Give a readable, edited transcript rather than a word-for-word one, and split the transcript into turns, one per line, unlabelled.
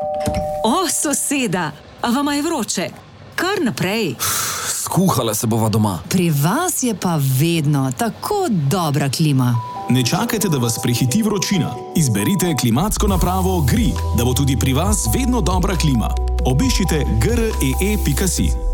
O, soseda, a vama je vroče? Kar naprej.
Skuhala se bova doma.
Pri vas je pa vedno tako dobra klima.
Ne čakajte, da vas prehiti vročina. Izberite klimatsko napravo GRI, da bo tudi pri vas vedno dobra klima. Obiščite gree.si.